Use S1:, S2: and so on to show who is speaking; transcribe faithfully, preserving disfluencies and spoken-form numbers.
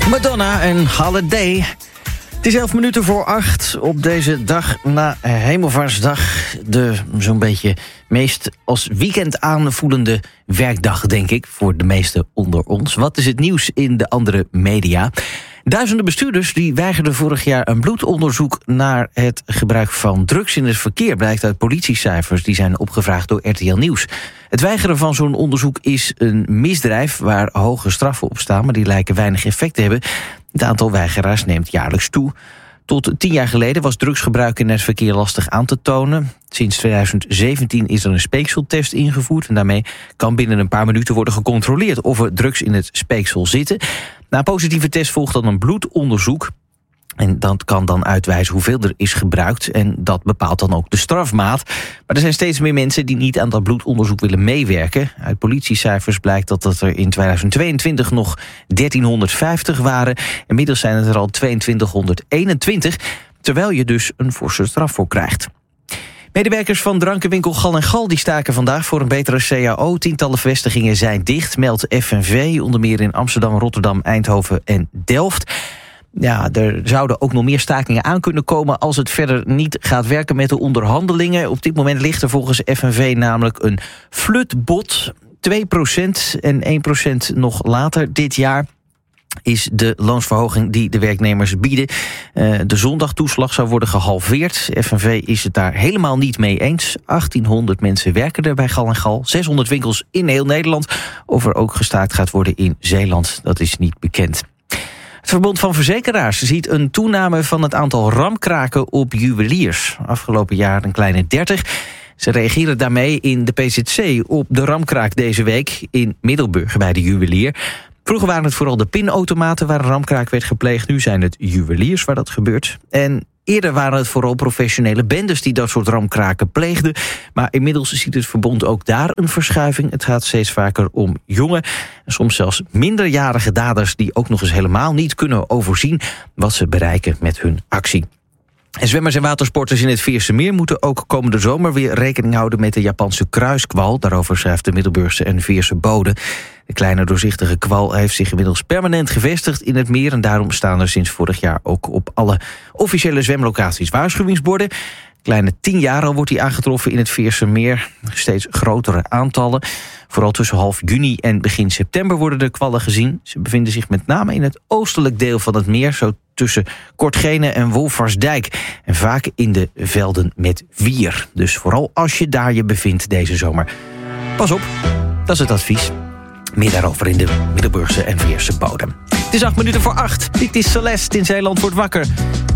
S1: Madonna en Holiday. Het is elf minuten voor acht op deze dag na Hemelvaartsdag. De zo'n beetje meest als weekend aanvoelende werkdag, denk ik, voor de meesten onder ons. Wat is het nieuws in de andere media? Duizenden bestuurders die weigerden vorig jaar een bloedonderzoek naar het gebruik van drugs in het verkeer, blijkt uit politiecijfers die zijn opgevraagd door R T L Nieuws. Het weigeren van zo'n onderzoek is een misdrijf waar hoge straffen op staan, maar die lijken weinig effect te hebben. Het aantal weigeraars neemt jaarlijks toe. Tot tien jaar geleden was drugsgebruik in het verkeer lastig aan te tonen. Sinds tweeduizend zeventien is er een speekseltest ingevoerd en daarmee kan binnen een paar minuten worden gecontroleerd of er drugs in het speeksel zitten. Na een positieve test volgt dan een bloedonderzoek. En dat kan dan uitwijzen hoeveel er is gebruikt. En dat bepaalt dan ook de strafmaat. Maar er zijn steeds meer mensen die niet aan dat bloedonderzoek willen meewerken. Uit politiecijfers blijkt dat dat er in tweeduizend tweeëntwintig nog dertienhonderdvijftig waren. Inmiddels zijn het er al tweeëntwintighonderdeenentwintig. Terwijl je dus een forse straf voor krijgt. Medewerkers van drankenwinkel Gal en Gal die staken vandaag voor een betere C A O. Tientallen vestigingen zijn dicht, meldt F N V. Onder meer in Amsterdam, Rotterdam, Eindhoven en Delft. Ja, er zouden ook nog meer stakingen aan kunnen komen als het verder niet gaat werken met de onderhandelingen. Op dit moment ligt er volgens F N V namelijk een flutbod. twee procent en één procent nog later dit jaar is de loonsverhoging die de werknemers bieden. Uh, de zondagtoeslag zou worden gehalveerd. F N V is het daar helemaal niet mee eens. achttienhonderd mensen werken er bij Gal en Gal. zeshonderd winkels in heel Nederland. Of er ook gestaakt gaat worden in Zeeland, dat is niet bekend. Het Verbond van Verzekeraars ziet een toename van het aantal ramkraken op juweliers. Afgelopen jaar een kleine dertig. Ze reageren daarmee in de P Z C op de ramkraak deze week in Middelburg bij de juwelier. Vroeger waren het vooral de pinautomaten waar een ramkraak werd gepleegd. Nu zijn het juweliers waar dat gebeurt. En eerder waren het vooral professionele bendes die dat soort ramkraken pleegden. Maar inmiddels ziet het verbond ook daar een verschuiving. Het gaat steeds vaker om jonge en soms zelfs minderjarige daders die ook nog eens helemaal niet kunnen overzien wat ze bereiken met hun actie. En zwemmers en watersporters in het Veerse Meer moeten ook komende zomer weer rekening houden met de Japanse kruiskwal. Daarover schrijft de Middelburgse en Veerse Bode. De kleine doorzichtige kwal heeft zich inmiddels permanent gevestigd in het meer en daarom staan er sinds vorig jaar ook op alle officiële zwemlocaties waarschuwingsborden. Kleine tien jaar al wordt hij aangetroffen in het Veerse Meer. Steeds grotere aantallen. Vooral tussen half juni en begin september worden de kwallen gezien. Ze bevinden zich met name in het oostelijk deel van het meer, zo tussen Kortgene en Wolvarsdijk. En vaak in de velden met wier. Dus vooral als je daar je bevindt deze zomer, pas op, dat is het advies. Meer daarover in de Middelburgse en Veerse Bode. Het is acht minuten voor acht. Dit is Celeste in Zeeland wordt wakker.